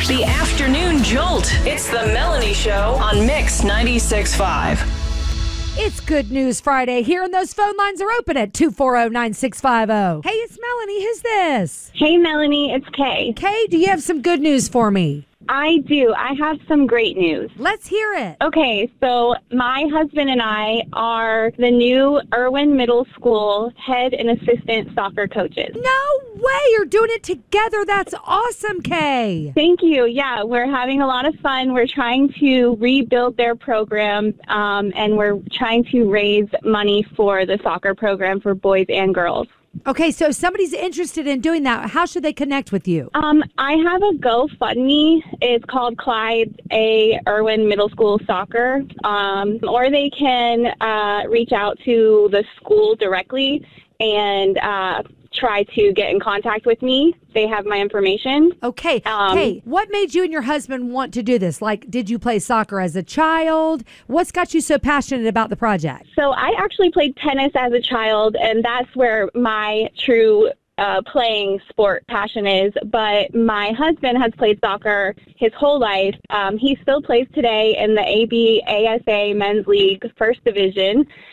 The afternoon jolt. It's the Melanie Show on Mix 96.5. It's Good News Friday here, and those phone lines are open at 240-9650. Hey, it's Melanie. Who's this? Hey, Melanie, it's Kay. Kay, do you have some good news for me? I do. I have some great news. Let's hear it. Okay, so my husband and I are the new Irwin Middle School head and assistant soccer coaches. No way. You're doing it together. That's awesome, Kay. Thank you. Yeah, we're having a lot of fun. We're trying to rebuild their program, and we're trying to raise money for the soccer program for boys and girls. Okay, so if somebody's interested in doing that, how should they connect with you? I have a GoFundMe. It's called Clyde A. Irwin Middle School Soccer, or they can reach out to the school directly and try to get in contact with me. They have my information. Okay. Hey, what made you and your husband want to do this? Like, did you play soccer as a child? What's got you so passionate about the project? So I actually played tennis as a child, and that's where my true playing sport passion is. But my husband has played soccer his whole life. He still plays today in the ABASA Men's League First Division.